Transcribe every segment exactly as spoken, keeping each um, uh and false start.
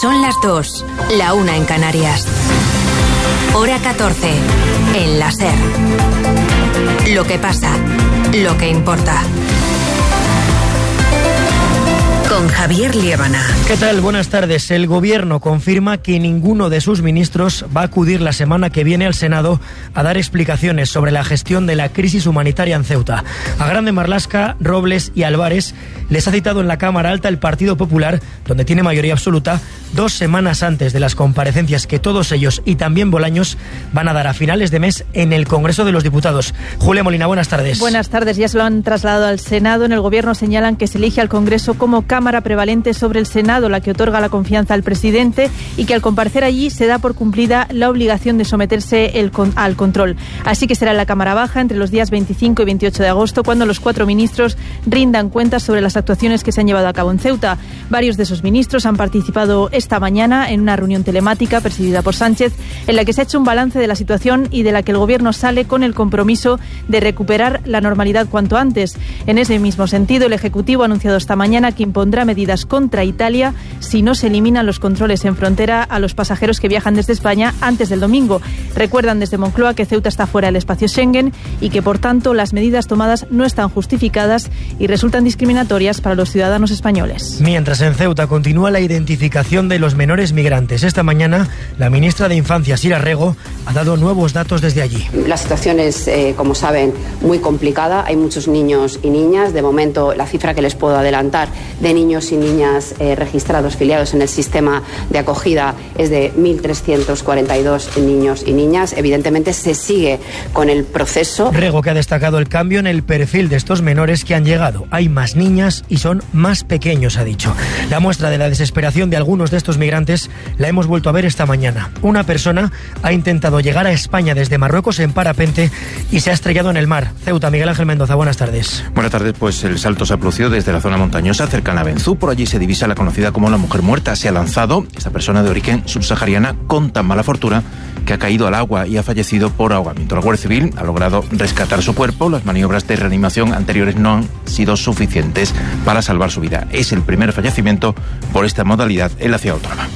Son las dos, la una en Canarias. Hora catorce, en la SER. Lo que pasa, lo que importa. Con Javier Liébana. ¿Qué tal? Buenas tardes. El Gobierno confirma que ninguno de sus ministros va a acudir la semana que viene al Senado a dar explicaciones sobre la gestión de la crisis humanitaria en Ceuta. A Grande Marlaska, Robles y Álvarez les ha citado en la Cámara Alta el Partido Popular, donde tiene mayoría absoluta, dos semanas antes de las comparecencias que todos ellos y también Bolaños van a dar a finales de mes en el Congreso de los Diputados. Julia Molina, buenas tardes. Buenas tardes. Ya se lo han trasladado al Senado. En el Gobierno señalan que se elige al Congreso como Cámara prevalente sobre el Senado, la que otorga la confianza al presidente, y que al comparecer allí se da por cumplida la obligación de someterse el con, al control. Así que será en la Cámara Baja entre los días veinticinco y veintiocho de agosto cuando los cuatro ministros rindan cuentas sobre las actuaciones que se han llevado a cabo en Ceuta. Varios de esos ministros han participado esta mañana en una reunión telemática presidida por Sánchez, en la que se ha hecho un balance de la situación y de la que el Gobierno sale con el compromiso de recuperar la normalidad cuanto antes. En ese mismo sentido, el Ejecutivo ha anunciado esta mañana que impondrá medidas contra Italia si no se eliminan los controles en frontera a los pasajeros que viajan desde España antes del domingo. Recuerdan desde Moncloa que Ceuta está fuera del espacio Schengen y que, por tanto, las medidas tomadas no están justificadas y resultan discriminatorias para los ciudadanos españoles. Mientras en Ceuta continúa la identificación de los menores migrantes. Esta mañana, la ministra de Infancia, Sira Rego, ha dado nuevos datos desde allí. La situación es, eh, como saben, muy complicada. Hay muchos niños y niñas. De momento, la cifra que les puedo adelantar de niños y niñas eh, registrados, filiados en el sistema de acogida, es de mil trescientos cuarenta y dos niños y niñas. Evidentemente, se sigue con el proceso. Rego, que ha destacado el cambio en el perfil de estos menores que han llegado. Hay más niñas y son más pequeños, ha dicho. La muestra de la desesperación de algunos de estos migrantes la hemos vuelto a ver esta mañana. Una persona ha intentado llegar a España desde Marruecos en parapente y se ha estrellado en el mar. Ceuta, Miguel Ángel Mendoza, buenas tardes. Buenas tardes, pues el salto se ha producido desde la zona montañosa cercana a Benzú. Por allí se divisa la conocida como la mujer muerta. Se ha lanzado esta persona de origen subsahariana con tan mala fortuna que ha caído al agua y ha fallecido por ahogamiento. La Guardia Civil ha logrado rescatar su cuerpo. Las maniobras de reanimación anteriores no han sido suficientes para salvar su vida. Es el primer fallecimiento por esta modalidad en la ciudad autónoma.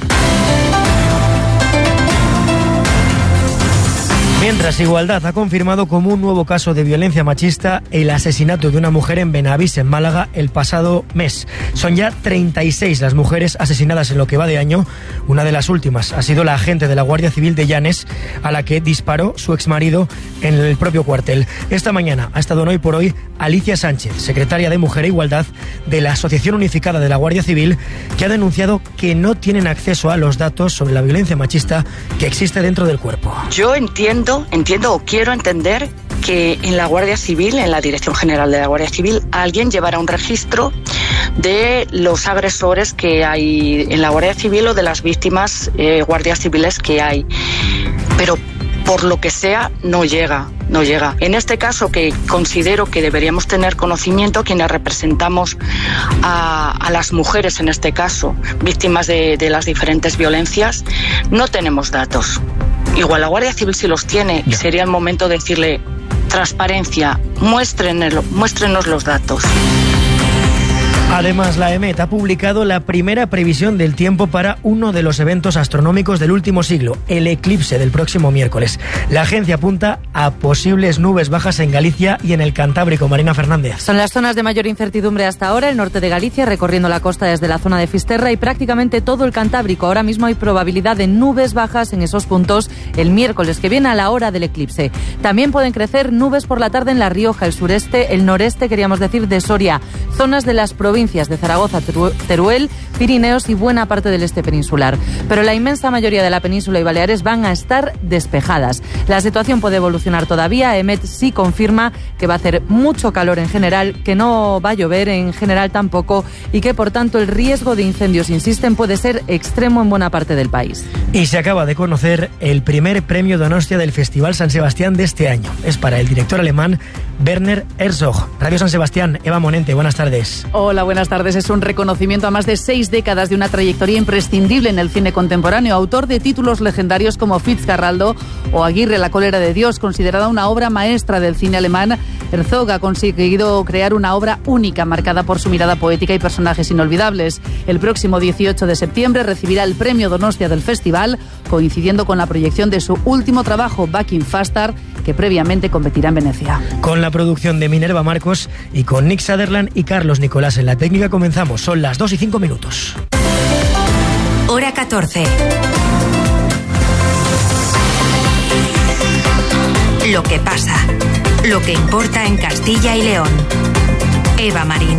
Mientras, Igualdad ha confirmado como un nuevo caso de violencia machista el asesinato de una mujer en Benavís, en Málaga, el pasado mes. Son ya treinta y seis las mujeres asesinadas en lo que va de año. Una de las últimas ha sido la agente de la Guardia Civil de Llanes, a la que disparó su exmarido en el propio cuartel. Esta mañana ha estado en Hoy por Hoy Alicia Sánchez, secretaria de Mujer e Igualdad de la Asociación Unificada de la Guardia Civil, que ha denunciado que no tienen acceso a los datos sobre la violencia machista que existe dentro del cuerpo. Yo entiendo Entiendo o quiero entender que en la Guardia Civil, en la Dirección General de la Guardia Civil, alguien llevará un registro de los agresores que hay en la Guardia Civil o de las víctimas eh, guardias civiles que hay. Pero por lo que sea, no llega, no llega. En este caso, que considero que deberíamos tener conocimiento, quienes representamos a, a las mujeres, en este caso, víctimas de, de las diferentes violencias, no tenemos datos. Igual la Guardia Civil sí los tiene, y sería el momento de decirle: transparencia, muéstrenos, muéstrenos los datos. Además, la EMET ha publicado la primera previsión del tiempo para uno de los eventos astronómicos del último siglo, el eclipse del próximo miércoles. La agencia apunta a posibles nubes bajas en Galicia y en el Cantábrico. Marina Fernández. Son las zonas de mayor incertidumbre hasta ahora, el norte de Galicia, recorriendo la costa desde la zona de Fisterra, y prácticamente todo el Cantábrico. Ahora mismo hay probabilidad de nubes bajas en esos puntos el miércoles que viene a la hora del eclipse. También pueden crecer nubes por la tarde en La Rioja, el sureste, el noreste, queríamos decir, de Soria, zonas de las provincias de Zaragoza, Teruel, Pirineos y buena parte del este peninsular. Pero la inmensa mayoría de la península y Baleares van a estar despejadas. La situación puede evolucionar todavía. EMET sí confirma que va a hacer mucho calor en general, que no va a llover en general tampoco, y que por tanto el riesgo de incendios, insisten, puede ser extremo en buena parte del país. Y se acaba de conocer el primer premio Donostia del Festival San Sebastián de este año. Es para el director alemán Werner Herzog. Radio San Sebastián, Eva Monente, buenas tardes. Hola, buenas tardes. Es un reconocimiento a más de seis décadas de una trayectoria imprescindible en el cine contemporáneo. Autor de títulos legendarios como Fitzcarraldo o Aguirre, la cólera de Dios, considerada una obra maestra del cine alemán. Herzog ha conseguido crear una obra única, marcada por su mirada poética y personajes inolvidables. El próximo dieciocho de septiembre recibirá el premio Donostia del festival, coincidiendo con la proyección de su último trabajo, Back in Faster, que previamente competirá en Venecia. Con la producción de Minerva Marcos y con Nick Sutherland y Carlos Nicolás en la técnica comenzamos. Son las dos y cinco minutos. Hora catorce. Lo que pasa, lo que importa en Castilla y León. Eva Marín.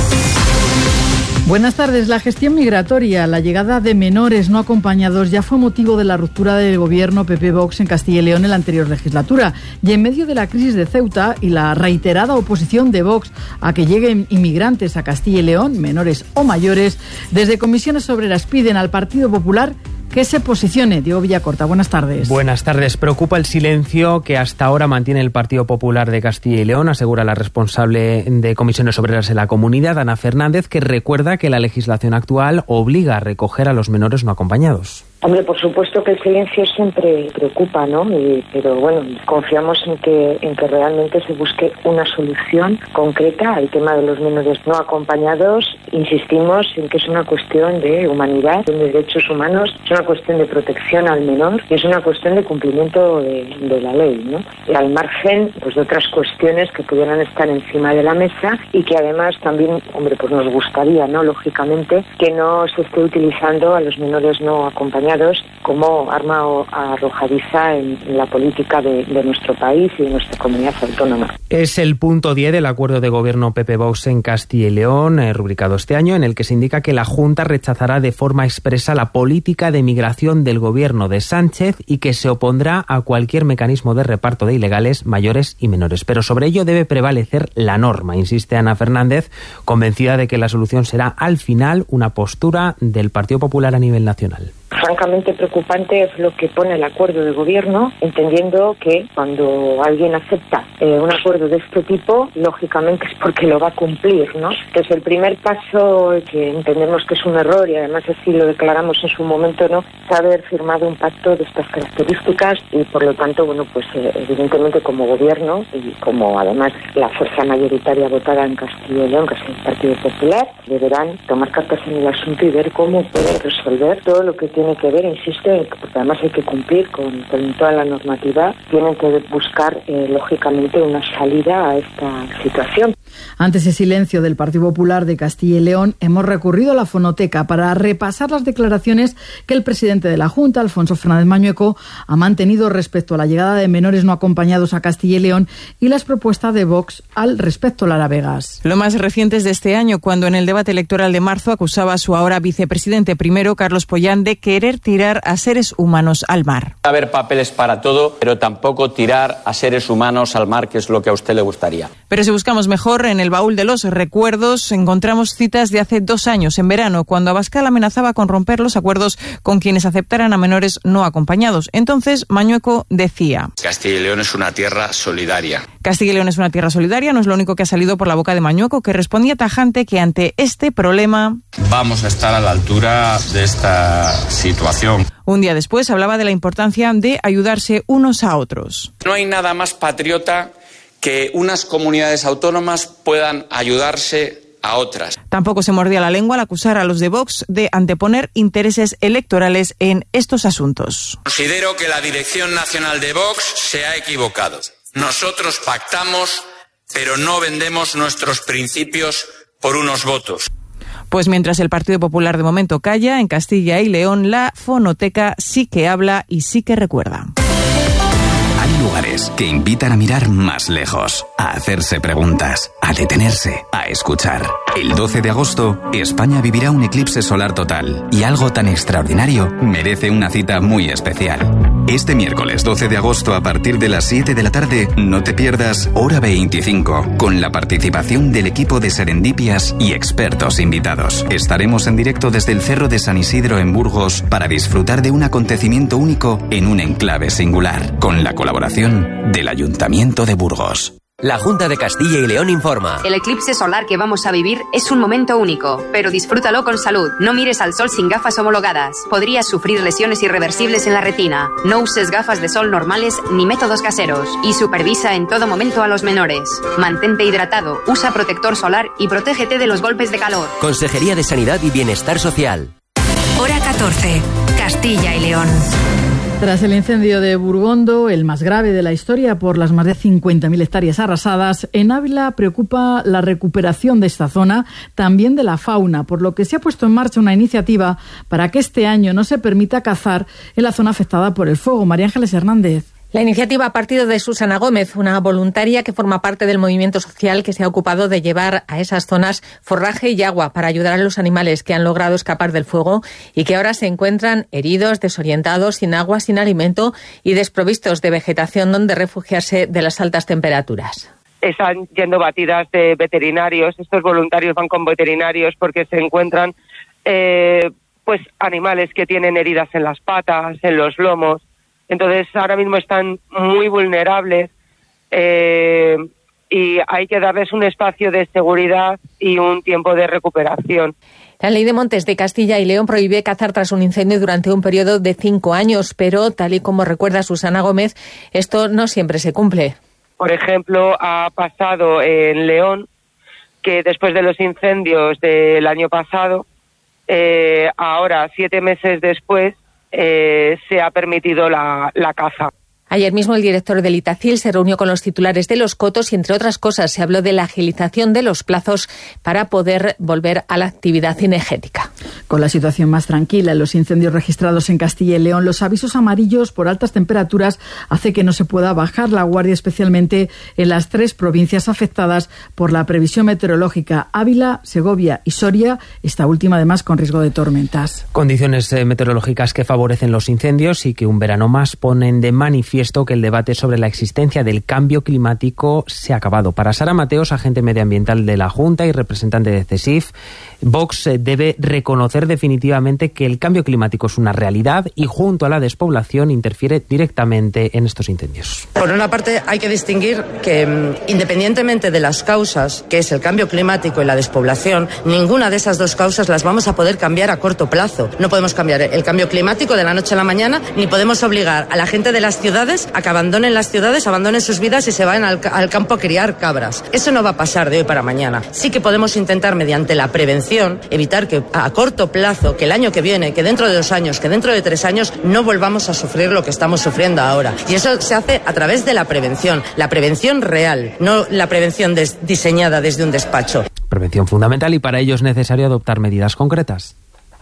Buenas tardes. La gestión migratoria, la llegada de menores no acompañados ya fue motivo de la ruptura del gobierno P P-Vox en Castilla y León en la anterior legislatura. Y en medio de la crisis de Ceuta y la reiterada oposición de Vox a que lleguen inmigrantes a Castilla y León, menores o mayores, desde Comisiones Obreras piden al Partido Popular que se posicione. Diego Villacorta, buenas tardes. Buenas tardes. Preocupa el silencio que hasta ahora mantiene el Partido Popular de Castilla y León, asegura la responsable de Comisiones Obreras en la comunidad, Ana Fernández, que recuerda que la legislación actual obliga a recoger a los menores no acompañados. Hombre, por supuesto que el silencio siempre preocupa, ¿no? Y, pero bueno, confiamos en que en que realmente se busque una solución concreta al tema de los menores no acompañados. Insistimos en que es una cuestión de humanidad, de derechos humanos, es una cuestión de protección al menor y es una cuestión de cumplimiento de, de la ley, ¿no? Y al margen, pues, de otras cuestiones que pudieran estar encima de la mesa y que además también, hombre, pues nos gustaría, ¿no? Lógicamente, que no se esté utilizando a los menores no acompañados como arma arrojadiza en, en la política de, de nuestro país y de nuestra comunidad autónoma. Es el punto diez del acuerdo de gobierno P P-Vox en Castilla y León, eh, rubricado este año, en el que se indica que la Junta rechazará de forma expresa la política de migración del gobierno de Sánchez y que se opondrá a cualquier mecanismo de reparto de ilegales mayores y menores. Pero sobre ello debe prevalecer la norma, insiste Ana Fernández, convencida de que la solución será al final una postura del Partido Popular a nivel nacional. Francamente preocupante es lo que pone el acuerdo de gobierno, entendiendo que cuando alguien acepta eh, un acuerdo de este tipo, lógicamente es porque lo va a cumplir, ¿no? Entonces el primer paso, que entendemos que es un error y además así lo declaramos en su momento, ¿no?, es haber firmado un pacto de estas características y por lo tanto, bueno, pues eh, evidentemente como gobierno y como además la fuerza mayoritaria votada en Castilla y León, que es el Partido Popular, deberán tomar cartas en el asunto y ver cómo pueden resolver todo lo que tiene que ver, insisto, porque además hay que cumplir con, con toda la normativa, tienen que buscar eh, lógicamente una salida a esta situación. Ante ese silencio del Partido Popular de Castilla y León, hemos recurrido a la fonoteca para repasar las declaraciones que el presidente de la Junta, Alfonso Fernández Mañueco, ha mantenido respecto a la llegada de menores no acompañados a Castilla y León y las propuestas de Vox al respecto. Lara Vegas. Lo más reciente es de este año, cuando en el debate electoral de marzo acusaba a su ahora vicepresidente primero, Carlos Pollán, de querer tirar a seres humanos al mar. Va a haber papeles para todo, pero tampoco tirar a seres humanos al mar, que es lo que a usted le gustaría. Pero si buscamos mejor, en el baúl de los recuerdos encontramos citas de hace dos años, en verano, cuando Abascal amenazaba con romper los acuerdos con quienes aceptaran a menores no acompañados. Entonces, Mañueco decía: Castilla y León es una tierra solidaria. Castilla y León es una tierra solidaria, no es lo único que ha salido por la boca de Mañueco, que respondía tajante que ante este problema vamos a estar a la altura de esta situación. Un día después hablaba de la importancia de ayudarse unos a otros. No hay nada más patriota que unas comunidades autónomas puedan ayudarse a otras. Tampoco se mordía la lengua al acusar a los de Vox de anteponer intereses electorales en estos asuntos. Considero que la Dirección Nacional de Vox se ha equivocado. Nosotros pactamos, pero no vendemos nuestros principios por unos votos. Pues mientras el Partido Popular de momento calla, en Castilla y León la fonoteca sí que habla y sí que recuerda. Hay lugares que invitan a mirar más lejos, a hacerse preguntas, a detenerse, a escuchar. El doce de agosto, España vivirá un eclipse solar total y algo tan extraordinario merece una cita muy especial. Este miércoles doce de agosto a partir de las siete de la tarde, no te pierdas Hora veinticinco, con la participación del equipo de Serendipias y expertos invitados. Estaremos en directo desde el Cerro de San Isidro en Burgos para disfrutar de un acontecimiento único en un enclave singular, con la colaboración del Ayuntamiento de Burgos. La Junta de Castilla y León informa. El eclipse solar que vamos a vivir es un momento único, pero disfrútalo con salud. No mires al sol sin gafas homologadas. Podrías sufrir lesiones irreversibles en la retina. No uses gafas de sol normales ni métodos caseros. Y supervisa en todo momento a los menores. Mantente hidratado, usa protector solar y protégete de los golpes de calor. Consejería de Sanidad y Bienestar Social. Hora catorce. Castilla y León. Tras el incendio de Burgondo, el más grave de la historia por las más de cincuenta mil hectáreas arrasadas, en Ávila preocupa la recuperación de esta zona, también de la fauna, por lo que se ha puesto en marcha una iniciativa para que este año no se permita cazar en la zona afectada por el fuego. María Ángeles Hernández. La iniciativa ha partido de Susana Gómez, una voluntaria que forma parte del movimiento social que se ha ocupado de llevar a esas zonas forraje y agua para ayudar a los animales que han logrado escapar del fuego y que ahora se encuentran heridos, desorientados, sin agua, sin alimento y desprovistos de vegetación donde refugiarse de las altas temperaturas. Están yendo batidas de veterinarios, estos voluntarios van con veterinarios porque se encuentran eh, pues animales que tienen heridas en las patas, en los lomos. Entonces ahora mismo están muy vulnerables eh, y hay que darles un espacio de seguridad y un tiempo de recuperación. La Ley de Montes de Castilla y León prohíbe cazar tras un incendio durante un periodo de cinco años, pero tal y como recuerda Susana Gómez, esto no siempre se cumple. Por ejemplo, ha pasado en León que después de los incendios del año pasado, eh, ahora siete meses después, Eh, se ha permitido la, la caza. Ayer mismo el director del Itacil se reunió con los titulares de los cotos y, entre otras cosas, se habló de la agilización de los plazos para poder volver a la actividad cinegética. Con la situación más tranquila en los incendios registrados en Castilla y León, los avisos amarillos por altas temperaturas hace que no se pueda bajar la guardia, especialmente en las tres provincias afectadas por la previsión meteorológica: Ávila, Segovia y Soria, esta última además con riesgo de tormentas. Condiciones eh, meteorológicas que favorecen los incendios y que un verano más ponen de manifiesto que el debate sobre la existencia del cambio climático se ha acabado. Para Sara Mateos, agente medioambiental de la Junta y representante de CESIF, Vox debe reconocer definitivamente que el cambio climático es una realidad y junto a la despoblación interfiere directamente en estos incendios. Por una parte hay que distinguir que independientemente de las causas, que es el cambio climático y la despoblación, ninguna de esas dos causas las vamos a poder cambiar a corto plazo. No podemos cambiar el cambio climático de la noche a la mañana, ni podemos obligar a la gente de las ciudades a que abandonen las ciudades, abandonen sus vidas y se vayan al, al campo a criar cabras. Eso no va a pasar de hoy para mañana. Sí que podemos intentar, mediante la prevención, evitar que a corto plazo, que el año que viene, que dentro de dos años, que dentro de tres años, no volvamos a sufrir lo que estamos sufriendo ahora. Y eso se hace a través de la prevención, la prevención real, no la prevención des- diseñada desde un despacho. Prevención fundamental y para ello es necesario adoptar medidas concretas.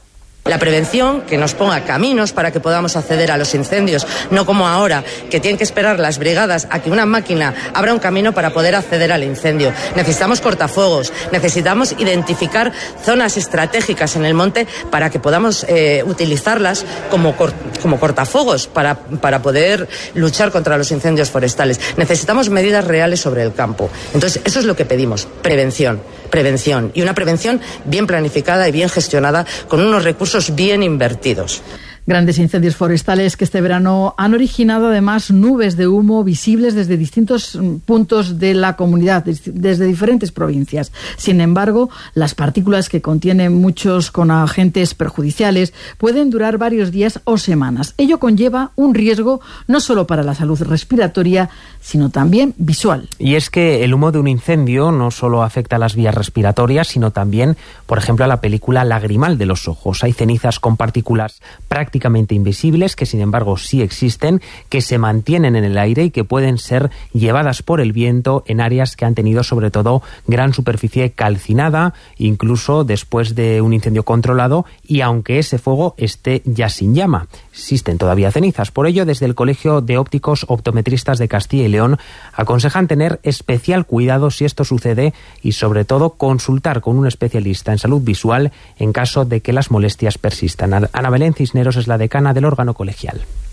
La prevención, que nos ponga caminos para que podamos acceder a los incendios, no como ahora, que tienen que esperar las brigadas a que una máquina abra un camino para poder acceder al incendio. Necesitamos cortafuegos, necesitamos identificar zonas estratégicas en el monte para que podamos eh, utilizarlas como, cor- como cortafuegos para, para poder luchar contra los incendios forestales. Necesitamos medidas reales sobre el campo. Entonces, eso es lo que pedimos, prevención, prevención, y una prevención bien planificada y bien gestionada con unos recursos bien invertidos. Grandes incendios forestales que este verano han originado además nubes de humo visibles desde distintos puntos de la comunidad, desde diferentes provincias. Sin embargo, las partículas que contienen muchos con agentes perjudiciales pueden durar varios días o semanas. Ello conlleva un riesgo no solo para la salud respiratoria, sino también visual. Y es que el humo de un incendio no solo afecta a las vías respiratorias, sino también, por ejemplo, a la película lagrimal de los ojos. Hay cenizas con partículas prácticamente prácticamente invisibles, que sin embargo sí existen, que se mantienen en el aire y que pueden ser llevadas por el viento en áreas que han tenido sobre todo gran superficie calcinada, incluso después de un incendio controlado y aunque ese fuego esté ya sin llama. Existen todavía cenizas. Por ello, desde el Colegio de Ópticos Optometristas de Castilla y León aconsejan tener especial cuidado si esto sucede y sobre todo consultar con un especialista en salud visual en caso de que las molestias persistan. Ana Belén Cisneros es la decana del órgano colegial.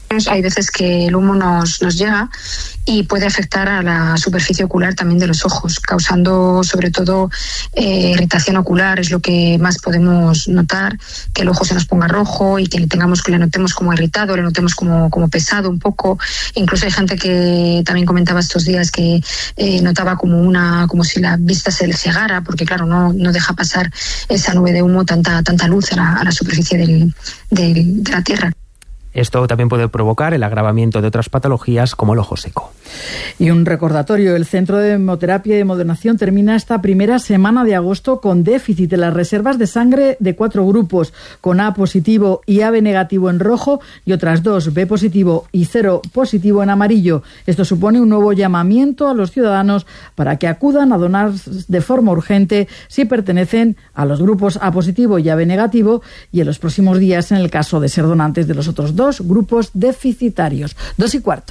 Hay veces que el humo nos, nos llega y puede afectar a la superficie ocular también de los ojos, causando sobre todo eh, irritación ocular. Es lo que más podemos notar, que el ojo se nos ponga rojo y que le tengamos que le notemos como irritado, le notemos como, como pesado un poco. Incluso hay gente que también comentaba estos días que eh, notaba como una como si la vista se le cegara, porque claro, no, no deja pasar esa nube de humo tanta, tanta luz a la, a la superficie del, del, de la Tierra. Esto también puede provocar el agravamiento de otras patologías como el ojo seco. Y un recordatorio, el Centro de Hemoterapia y Hemodonación termina esta primera semana de agosto con déficit en las reservas de sangre de cuatro grupos, con A positivo y A B negativo en rojo y otras dos, B positivo y cero positivo en amarillo. Esto supone un nuevo llamamiento a los ciudadanos para que acudan a donar de forma urgente si pertenecen a los grupos A positivo y A B negativo, y en los próximos días en el caso de ser donantes de los otros dos grupos deficitarios. Dos y cuarto.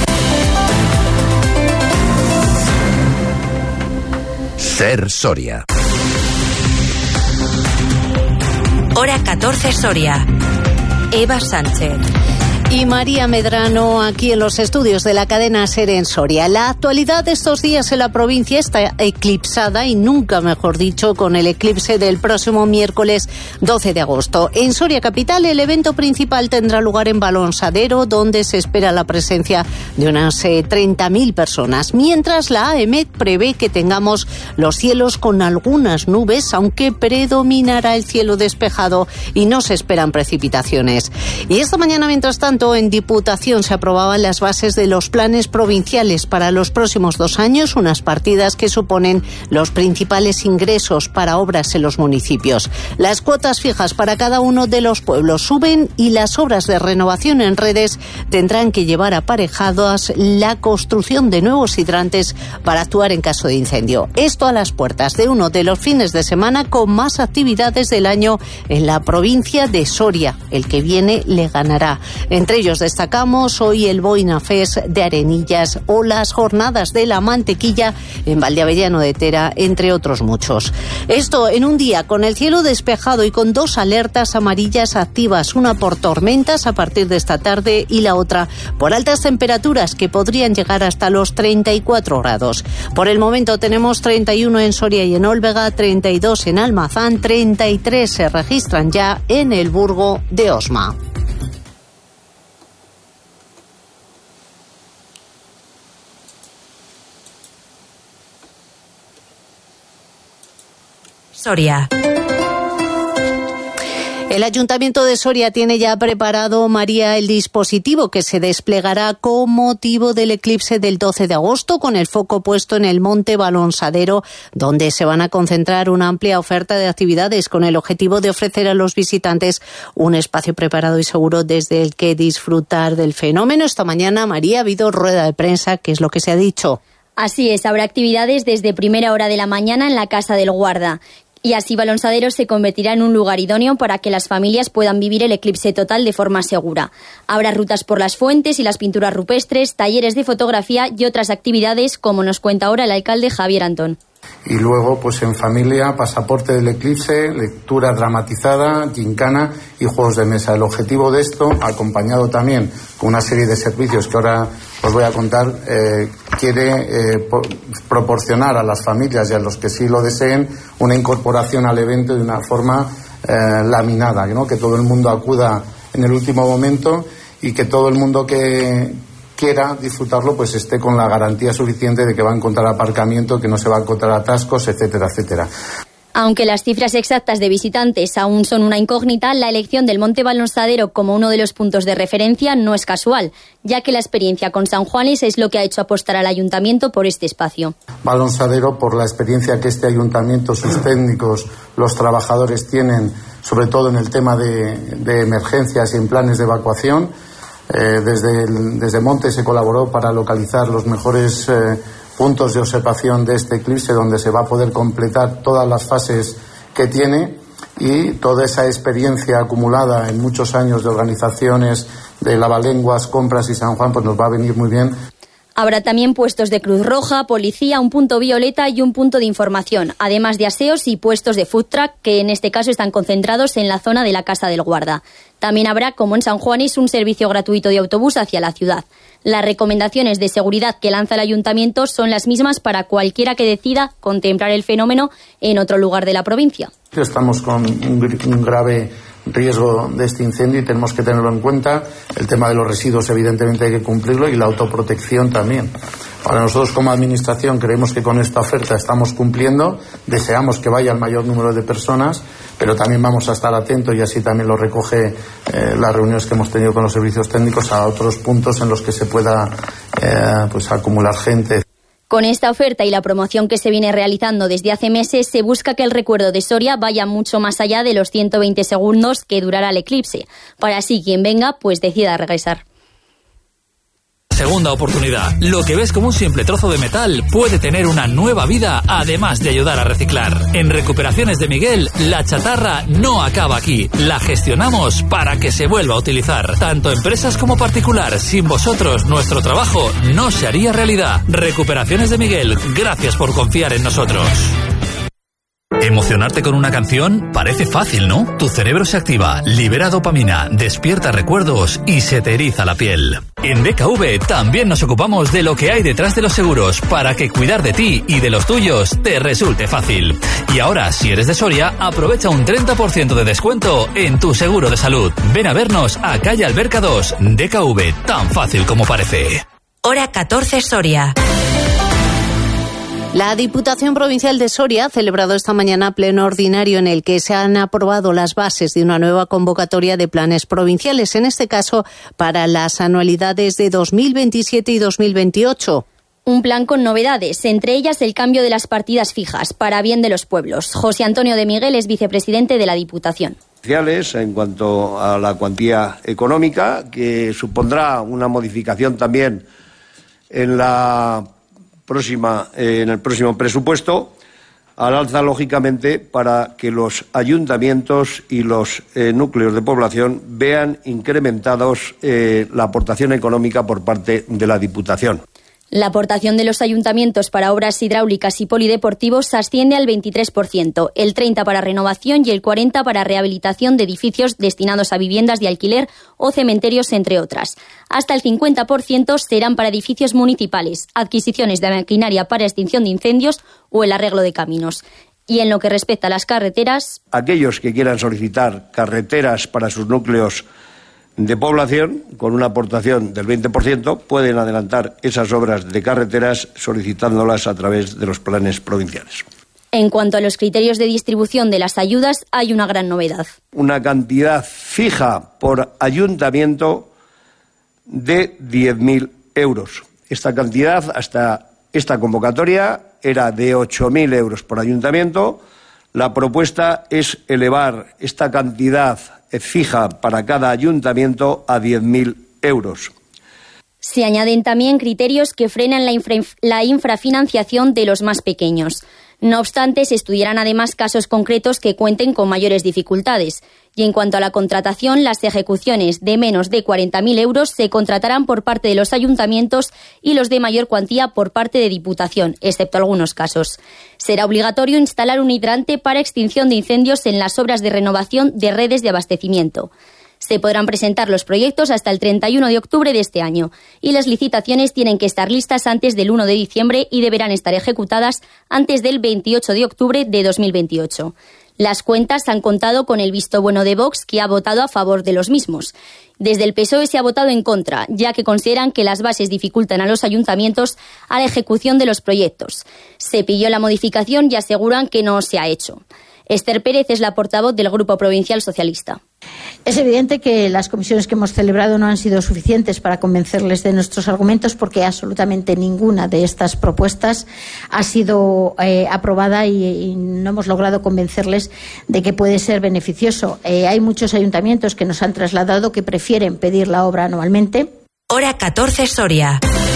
Ser Soria. Hora catorce Soria. Eva Sánchez. Y María Medrano aquí en los estudios de la cadena SER en Soria. La actualidad de estos días en la provincia está eclipsada, y nunca mejor dicho, con el eclipse del próximo miércoles doce de agosto. En Soria capital el evento principal tendrá lugar en Balonsadero, donde se espera la presencia de unas eh, treinta mil personas. Mientras la AEMET prevé que tengamos los cielos con algunas nubes, aunque predominará el cielo despejado y no se esperan precipitaciones. Y esta mañana, mientras tanto, en Diputación se aprobaban las bases de los planes provinciales para los próximos dos años, unas partidas que suponen los principales ingresos para obras en los municipios. Las cuotas fijas para cada uno de los pueblos suben y las obras de renovación en redes tendrán que llevar aparejadas la construcción de nuevos hidrantes para actuar en caso de incendio. Esto a las puertas de uno de los fines de semana con más actividades del año en la provincia de Soria. El que viene le ganará. Entre ellos destacamos hoy el Boina Fest de Arenillas o las jornadas de la mantequilla en Valdeavellano de Tera, entre otros muchos. Esto en un día con el cielo despejado y con dos alertas amarillas activas, una por tormentas a partir de esta tarde y la otra por altas temperaturas que podrían llegar hasta los treinta y cuatro grados. Por el momento tenemos treinta y uno en Soria y en Olvega, treinta y dos en Almazán, treinta y tres se registran ya en el Burgo de Osma. Soria. El Ayuntamiento de Soria tiene ya preparado, María, el dispositivo que se desplegará con motivo del eclipse del doce de agosto, con el foco puesto en el Monte Balonsadero, donde se van a concentrar una amplia oferta de actividades con el objetivo de ofrecer a los visitantes un espacio preparado y seguro desde el que disfrutar del fenómeno. Esta mañana, María, ha habido rueda de prensa. ¿Qué es lo que se ha dicho? Así es, habrá actividades desde primera hora de la mañana en la Casa del Guarda. Y así Balonsadero se convertirá en un lugar idóneo para que las familias puedan vivir el eclipse total de forma segura. Habrá rutas por las fuentes y las pinturas rupestres, talleres de fotografía y otras actividades, como nos cuenta ahora el alcalde Javier Antón. Y luego, pues en familia, pasaporte del eclipse, lectura dramatizada, gincana y juegos de mesa. El objetivo de esto, acompañado también con una serie de servicios que ahora os voy a contar, eh, quiere eh, por, proporcionar a las familias y a los que sí lo deseen una incorporación al evento de una forma eh, laminada, ¿no? Que todo el mundo acuda en el último momento y que todo el mundo que quiera disfrutarlo pues esté con la garantía suficiente de que va a encontrar aparcamiento, que no se va a encontrar atascos, etcétera, etcétera. Aunque las cifras exactas de visitantes aún son una incógnita, la elección del Monte Balonsadero como uno de los puntos de referencia no es casual, ya que la experiencia con San Juanes es lo que ha hecho apostar al Ayuntamiento por este espacio. Balonsadero, por la experiencia que este Ayuntamiento, sus técnicos, los trabajadores tienen, sobre todo en el tema de, de emergencias y en planes de evacuación. Eh, desde, el, desde Monte se colaboró para localizar los mejores eh, puntos de observación de este eclipse, donde se va a poder completar todas las fases que tiene, y toda esa experiencia acumulada en muchos años de organizaciones de Lavalenguas, Compras y San Juan, pues nos va a venir muy bien. Habrá también puestos de Cruz Roja, policía, un punto violeta y un punto de información, además de aseos y puestos de food truck, que en este caso están concentrados en la zona de la Casa del Guarda. También habrá, como en San Juanis, un servicio gratuito de autobús hacia la ciudad. Las recomendaciones de seguridad que lanza el ayuntamiento son las mismas para cualquiera que decida contemplar el fenómeno en otro lugar de la provincia. Estamos con un, un grave riesgo de este incendio y tenemos que tenerlo en cuenta. El tema de los residuos evidentemente hay que cumplirlo y la autoprotección también. Ahora nosotros como administración creemos que con esta oferta estamos cumpliendo, deseamos que vaya el mayor número de personas, pero también vamos a estar atentos, y así también lo recoge eh, las reuniones que hemos tenido con los servicios técnicos, a otros puntos en los que se pueda eh, pues acumular gente. Con esta oferta y la promoción que se viene realizando desde hace meses, se busca que el recuerdo de Soria vaya mucho más allá de los ciento veinte segundos que durará el eclipse, para así quien venga pues decida regresar. Segunda oportunidad. Lo que ves como un simple trozo de metal puede tener una nueva vida, además de ayudar a reciclar. En Recuperaciones de Miguel, la chatarra no acaba aquí. La gestionamos para que se vuelva a utilizar. Tanto empresas como particular. Sin vosotros, nuestro trabajo no se haría realidad. Recuperaciones de Miguel, gracias por confiar en nosotros. ¿Emocionarte con una canción? Parece fácil, ¿no? Tu cerebro se activa, libera dopamina, despierta recuerdos y se te eriza la piel. En D K V también nos ocupamos de lo que hay detrás de los seguros para que cuidar de ti y de los tuyos te resulte fácil. Y ahora, si eres de Soria, aprovecha un treinta por ciento de descuento en tu seguro de salud. Ven a vernos a calle Alberca dos, D K V, tan fácil como parece. Hora catorce Soria. La Diputación Provincial de Soria ha celebrado esta mañana pleno ordinario en el que se han aprobado las bases de una nueva convocatoria de planes provinciales, en este caso para las anualidades de dos mil veintisiete y dos mil veintiocho. Un plan con novedades, entre ellas el cambio de las partidas fijas, para bien de los pueblos. José Antonio de Miguel es vicepresidente de la Diputación. En cuanto a la cuantía económica, que supondrá una modificación también en la próxima, eh, en el próximo presupuesto, al alza, lógicamente, para que los ayuntamientos y los eh, núcleos de población vean incrementados eh, la aportación económica por parte de la Diputación. La aportación de los ayuntamientos para obras hidráulicas y polideportivos asciende al veintitrés por ciento, el treinta por ciento para renovación y el cuarenta por ciento para rehabilitación de edificios destinados a viviendas de alquiler o cementerios, entre otras. Hasta el cincuenta por ciento serán para edificios municipales, adquisiciones de maquinaria para extinción de incendios o el arreglo de caminos. Y en lo que respecta a las carreteras, aquellos que quieran solicitar carreteras para sus núcleos de población, con una aportación del veinte por ciento, pueden adelantar esas obras de carreteras solicitándolas a través de los planes provinciales. En cuanto a los criterios de distribución de las ayudas, hay una gran novedad. Una cantidad fija por ayuntamiento de diez mil euros. Esta cantidad, hasta esta convocatoria, era de ocho mil euros por ayuntamiento. La propuesta es elevar esta cantidad fija para cada ayuntamiento a diez mil euros. Se añaden también criterios que frenan la, infra, la infrafinanciación de los más pequeños. No obstante, se estudiarán además casos concretos que cuenten con mayores dificultades. Y en cuanto a la contratación, las ejecuciones de menos de cuarenta mil euros se contratarán por parte de los ayuntamientos y los de mayor cuantía por parte de Diputación, excepto algunos casos. Será obligatorio instalar un hidrante para extinción de incendios en las obras de renovación de redes de abastecimiento. Se podrán presentar los proyectos hasta el treinta y uno de octubre de este año y las licitaciones tienen que estar listas antes del uno de diciembre y deberán estar ejecutadas antes del veintiocho de octubre de dos mil veintiocho. Las cuentas han contado con el visto bueno de Vox, que ha votado a favor de los mismos. Desde el P S O E se ha votado en contra, ya que consideran que las bases dificultan a los ayuntamientos a la ejecución de los proyectos. Se pidió la modificación y aseguran que no se ha hecho. Esther Pérez es la portavoz del Grupo Provincial Socialista. Es evidente que las comisiones que hemos celebrado no han sido suficientes para convencerles de nuestros argumentos, porque absolutamente ninguna de estas propuestas ha sido eh, aprobada y, y no hemos logrado convencerles de que puede ser beneficioso. Eh, hay muchos ayuntamientos que nos han trasladado que prefieren pedir la obra anualmente. Hora catorce Soria.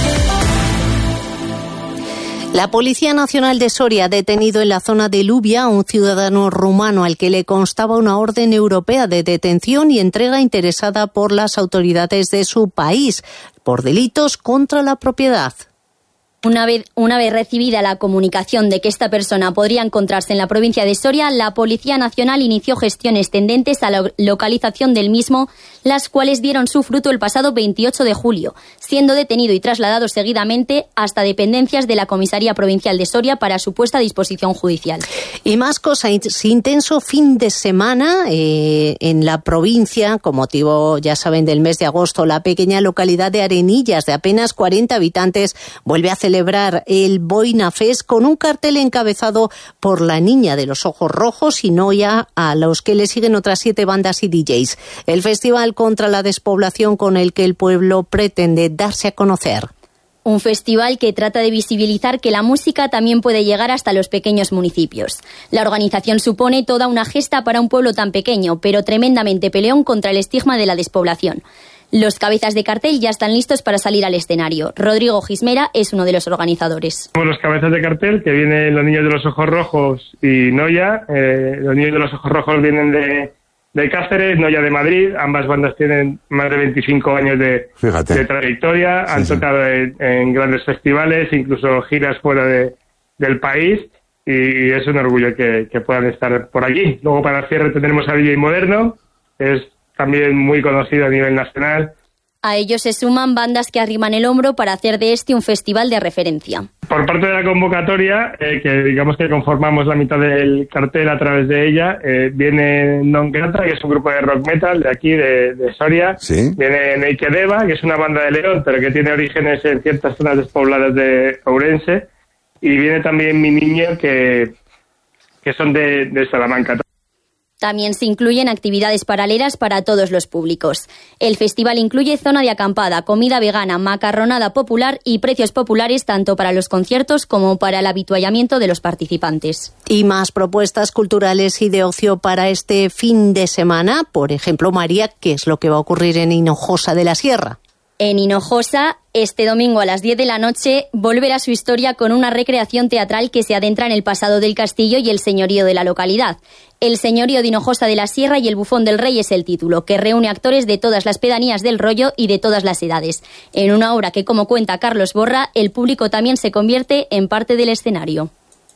La Policía Nacional de Soria ha detenido en la zona de Lubia a un ciudadano rumano al que le constaba una orden europea de detención y entrega interesada por las autoridades de su país por delitos contra la propiedad. Una vez, una vez recibida la comunicación de que esta persona podría encontrarse en la provincia de Soria, la Policía Nacional inició gestiones tendentes a la localización del mismo, las cuales dieron su fruto el pasado veintiocho de julio, siendo detenido y trasladado seguidamente hasta dependencias de la Comisaría Provincial de Soria para su puesta a disposición judicial. Y más cosas, intenso fin de semana eh, en la provincia, con motivo, ya saben, del mes de agosto. La pequeña localidad de Arenillas, de apenas cuarenta habitantes, vuelve a celebrar celebrar el Boina Fest con un cartel encabezado por la Niña de los Ojos Rojos y Noia, a los que le siguen otras siete bandas y D Js. El festival contra la despoblación con el que el pueblo pretende darse a conocer. Un festival que trata de visibilizar que la música también puede llegar hasta los pequeños municipios. La organización supone toda una gesta para un pueblo tan pequeño, pero tremendamente peleón contra el estigma de la despoblación. Los cabezas de cartel ya están listos para salir al escenario. Rodrigo Gismera es uno de los organizadores. Somos los cabezas de cartel, que vienen los Niños de los Ojos Rojos y Noia. Eh, los Niños de los Ojos Rojos vienen de, de Cáceres, Noia de Madrid. Ambas bandas tienen más de veinticinco años de, de trayectoria. Sí, Han sí. tocado en, en grandes festivales, incluso giras fuera de, del país. Y es un orgullo que, que puedan estar por aquí. Luego, para el cierre, tendremos a D J Moderno. Es también muy conocido a nivel nacional. A ellos se suman bandas que arriman el hombro para hacer de este un festival de referencia. Por parte de la convocatoria, eh, que digamos que conformamos la mitad del cartel a través de ella, eh, viene Non Grata, que es un grupo de rock metal de aquí, de, de Soria. ¿Sí? Viene Neikedeva, que es una banda de León, pero que tiene orígenes en ciertas zonas despobladas de Ourense. Y viene también Mi Niño, que, que son de, de Salamanca. También se incluyen actividades paralelas para todos los públicos. El festival incluye zona de acampada, comida vegana, macarronada popular y precios populares tanto para los conciertos como para el habituallamiento de los participantes. Y más propuestas culturales y de ocio para este fin de semana. Por ejemplo, María, ¿qué es lo que va a ocurrir en Hinojosa de la Sierra? En Hinojosa, este domingo a las diez de la noche, volverá su historia con una recreación teatral que se adentra en el pasado del castillo y el señorío de la localidad. El señorío de Hinojosa de la Sierra y el Bufón del Rey es el título, que reúne actores de todas las pedanías del Rollo y de todas las edades. En una obra que, como cuenta Carlos Borra, el público también se convierte en parte del escenario.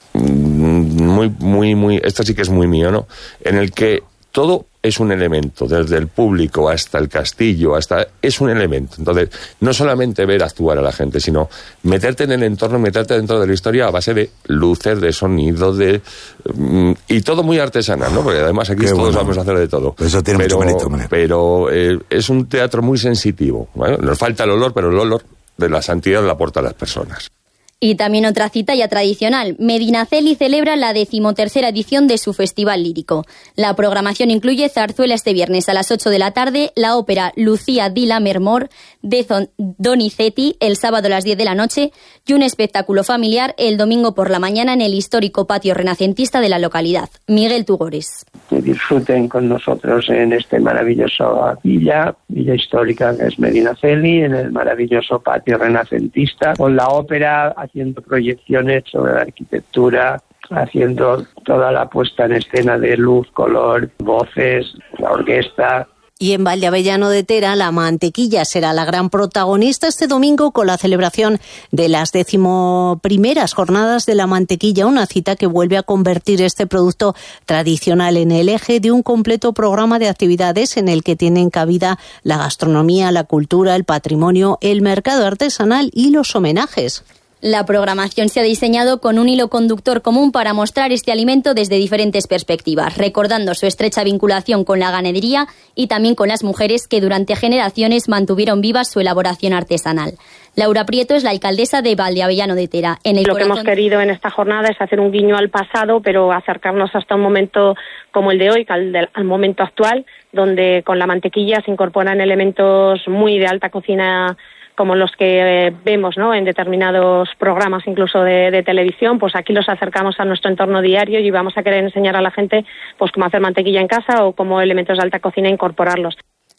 Muy, muy, muy, esto sí que es muy mío, ¿no? En el que todo es un elemento, desde el público hasta el castillo, hasta es un elemento. Entonces, no solamente ver actuar a la gente, sino meterte en el entorno, meterte dentro de la historia a base de luces, de sonido, de mm, y todo muy artesanal, ¿no? Porque además aquí Qué todos bueno. vamos a hacer de todo. Eso tiene pero, mucho mérito, pero eh, es un teatro muy sensitivo. Bueno, nos falta el olor, pero el olor de la santidad la aporta a las personas. Y también otra cita ya tradicional. Medinaceli celebra la decimotercera edición de su festival lírico. La programación incluye zarzuela este viernes a las ocho de la tarde, la ópera Lucía di Lammermoor de Donizetti el sábado a las diez de la noche y un espectáculo familiar el domingo por la mañana en el histórico patio renacentista de la localidad. Miguel Tugores. Que disfruten con nosotros en este maravilloso villa, villa histórica que es Medinaceli, en el maravilloso patio renacentista, con la ópera haciendo proyecciones sobre la arquitectura, haciendo toda la puesta en escena de luz, color, voces, la orquesta. Y en Valdeavellano de Tera, la mantequilla será la gran protagonista este domingo con la celebración de las decimoprimeras jornadas de la mantequilla, una cita que vuelve a convertir este producto tradicional en el eje de un completo programa de actividades en el que tienen cabida la gastronomía, la cultura, el patrimonio, el mercado artesanal y los homenajes. La programación se ha diseñado con un hilo conductor común para mostrar este alimento desde diferentes perspectivas, recordando su estrecha vinculación con la ganadería y también con las mujeres que durante generaciones mantuvieron viva su elaboración artesanal. Laura Prieto es la alcaldesa de Valdeavellano de Tera. En el Lo corazón... que hemos querido en esta jornada es hacer un guiño al pasado, pero acercarnos hasta un momento como el de hoy, al, de, al momento actual, donde con la mantequilla se incorporan elementos muy de alta cocina, como los que eh, vemos, ¿no?, en determinados programas incluso de, de televisión. Pues aquí los acercamos a nuestro entorno diario y vamos a querer enseñar a la gente pues cómo hacer mantequilla en casa o cómo elementos de alta cocina incorporarlos.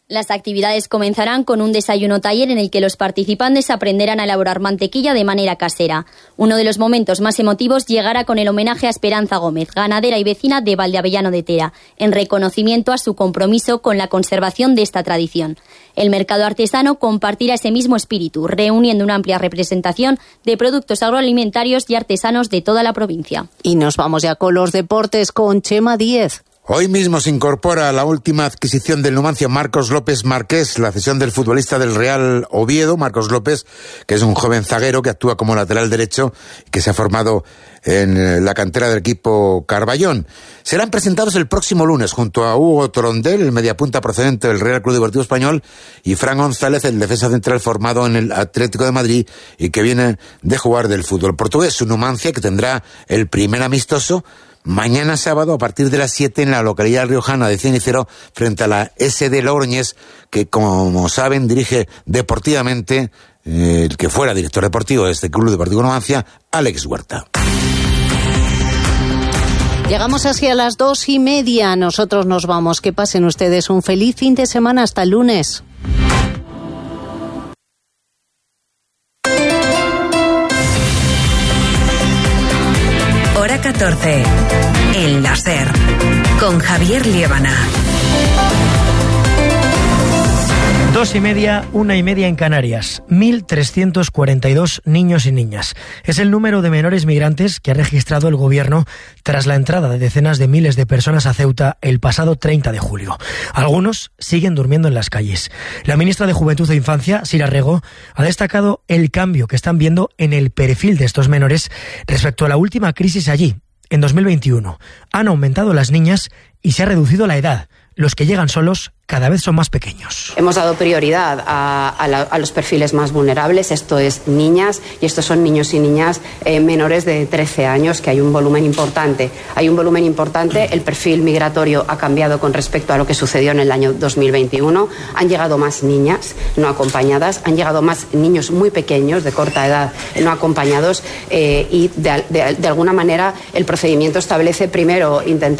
Las actividades comenzarán con un desayuno taller en el que los participantes aprenderán a elaborar mantequilla de manera casera. Uno de los momentos más emotivos llegará con el homenaje a Esperanza Gómez, ganadera y vecina de Valdeavellano de Tera, en reconocimiento a su compromiso con la conservación de esta tradición. El mercado artesano compartirá ese mismo espíritu, reuniendo una amplia representación de productos agroalimentarios y artesanos de toda la provincia. Y nos vamos ya con los deportes con Chema Díez. Hoy mismo se incorpora a la última adquisición del Numancia Marcos López Marqués, la cesión del futbolista del Real Oviedo, Marcos López, que es un joven zaguero que actúa como lateral derecho y que se ha formado en la cantera del equipo Carballón. Serán presentados el próximo lunes junto a Hugo Torondel, el mediapunta procedente del Real Club Deportivo Español, y Fran González, el defensa central formado en el Atlético de Madrid y que viene de jugar del fútbol portugués. Un Numancia que tendrá el primer amistoso mañana sábado a partir de las siete en la localidad riojana de Cenicero frente a la S D Logroñés, que como saben dirige deportivamente eh, el que fuera director deportivo de este Club Deportivo Numancia, Alex Huerta. Llegamos así a las dos y media. Nosotros nos vamos. Que pasen ustedes un feliz fin de semana. Hasta el lunes. Hora catorce. El láser. Con Javier Liébana. Dos y media, una y media en Canarias. mil trescientos cuarenta y dos niños y niñas. Es el número de menores migrantes que ha registrado el Gobierno tras la entrada de decenas de miles de personas a Ceuta el pasado treinta de julio. Algunos siguen durmiendo en las calles. La ministra de Juventud e Infancia, Sira Rego, ha destacado el cambio que están viendo en el perfil de estos menores respecto a la última crisis allí, en dos mil veintiuno. Han aumentado las niñas y se ha reducido la edad. Los que llegan solos cada vez son más pequeños. Hemos dado prioridad a, a, la, a los perfiles más vulnerables, esto es niñas, y estos son niños y niñas eh, menores de trece años, que hay un volumen importante. Hay un volumen importante, el perfil migratorio ha cambiado con respecto a lo que sucedió en el año dos mil veintiuno. Han llegado más niñas no acompañadas, han llegado más niños muy pequeños, de corta edad, no acompañados, eh, y de, de, de alguna manera el procedimiento establece primero intentar